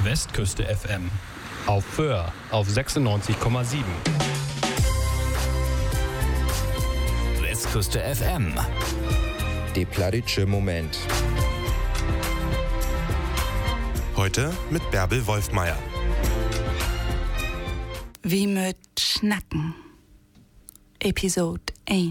Westküste FM. Auf Föhr auf 96,7. Westküste FM. Der plattdeutsche Moment. Heute mit Bärbel Wolfmeier. Wie mit Schnacken. Episode 1.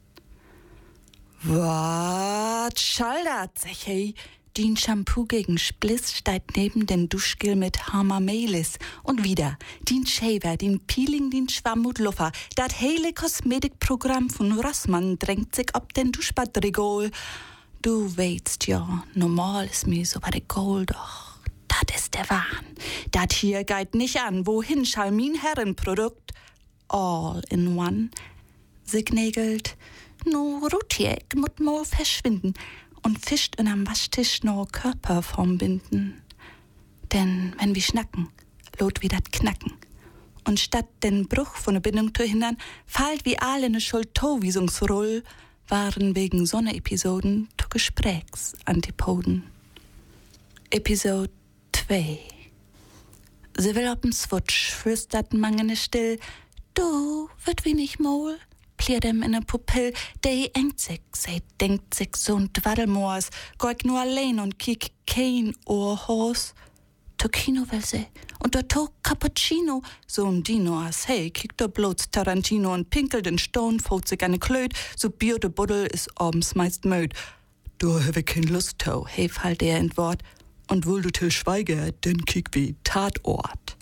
Wat schaldert sich, hey? Den Shampoo gegen Spliss steigt neben den Duschgel mit Hamamelis. Und wieder, den Shaver, den Peeling, den Schwammmutluffer. Das hele Kosmetikprogramm von Rossmann drängt sich ob den Duschbadregol. Du weißt ja, normal ist mir so bei der Gold, doch das ist der Wahn. Das hier geht nicht an, wohin schall mein Herrenprodukt? All in one. Signegelt, no Rutiek mut mal verschwinden und fischt in am Waschtisch no Körperform binden. Denn wenn wir schnacken, lot wie dat Knacken. Und statt den Bruch von der Bindung zu hindern, fallt wie alle ne Schuldtowiesungsroll, waren wegen Sonne-Episoden zu Gesprächsantipoden. Episode 2. Sie will op'n Swutsch, flüstert mangene still, du, wird wenig Mol? Pliert ihm in ne Pupill, der engt sich, sie denkt sich so'n Dwaddelmoors, geht nur allein und kiek kein Ohrhos. To Kino will sie, und der to Cappuccino, so'n Dino as hey, kiekt der bloß Tarantino und pinkelt in Stone, fot sich eine Klöt, so Bier de Buddel is abends meist möd. Du habe kein Lust to, hey, fallt er in Wort, und wohl du till schweige, denn kiek wie Tatort.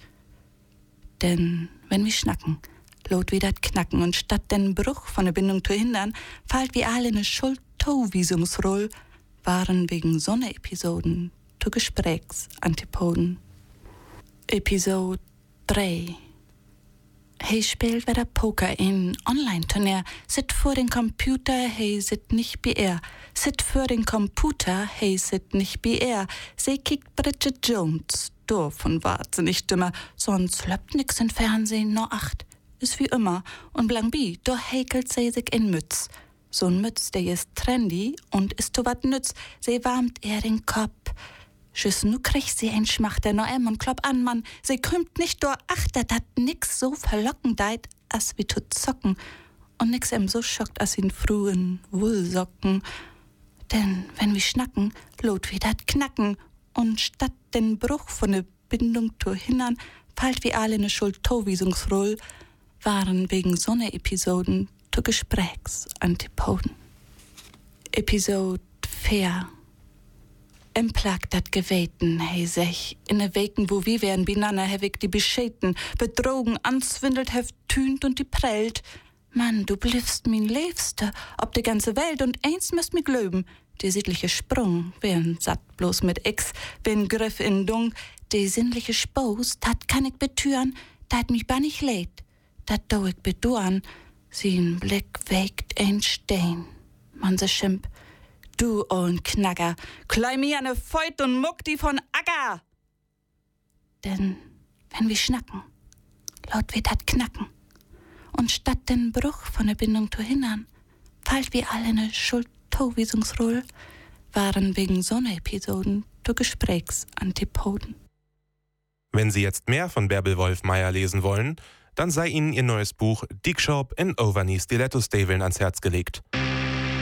Denn wenn wir schnacken, lot wie dat Knacken und statt den Bruch von der Bindung zu hindern, fallt wie alle ne Schuldtowiesungsroll, waren wegen Sonne-Episoden zu Gesprächsantipoden. Episode 3. Hey spielt wieder Poker in Online-Turnier, sit vor den Computer, hey sit nicht wie er. Sit vor den Computer, hey sit nicht wie er. Sie kickt Bridget Jones, doof und wahnsinnig dümmer, sonst löppt nix im Fernsehen, nur 8. Ist wie immer, und Blangbi, da häkelt sie sich in Mütz. So'n Mütz, der ist trendy und ist to wat nütz, sie warmt er den Kopf. Schüss, nu kriegt sie ein Schmachter no und klopp an, Mann, sie krümmt nicht do achter, dat nix so verlockend deit, as wie to zocken, und nix so schockt as in frühen Wohlsocken. Denn wenn wir schnacken, lot wie dat Knacken, und statt den Bruch von der Bindung zu hindern, fallt wie alle ne Schuldtowiesungsroll, waren wegen Sonne-Episoden zu Gesprächsantipoden. Episode 4. Plagt dat Geweten, hey sech, in ne Weken, wo wir wären, binanne, hewig die Beschäten, betrogen, anzwindelt, heft tünt und die prellt. Mann, du bliffst min Liebste, ob de ganze Welt, und eins müsst mi glöben, der sittliche Sprung, wär'n satt bloß mit X, wär'n Griff in Dung, de sinnliche Spaus, dat kann ich betüren, dat mich bann ich lädt. Dat do ich beduan, sie'n Blick wägt ein Stein. Man se schimpf, du ollen Knacker, klei mi an ne Feut und muck die von Acker. Denn wenn wir schnacken, laut wie dat Knacken, und statt den Bruch von der Bindung zu hindern, fallt wie alle ne Schuldtowiesungsroll, waren wegen Sonne-Episoden zu Gesprächsantipoden. Wenn Sie jetzt mehr von Bärbel Wolfmeier lesen wollen, dann sei Ihnen ihr neues Buch Dick Shop in Overknee Stiletto Staveln ans Herz gelegt.